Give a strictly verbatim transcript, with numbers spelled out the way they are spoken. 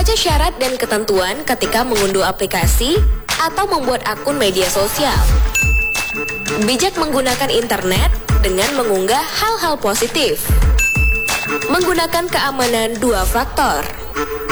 Membaca syarat dan ketentuan ketika mengunduh aplikasi atau membuat akun media sosial. Bijak menggunakan internet dengan mengunggah hal-hal positif. Menggunakan keamanan dua faktor.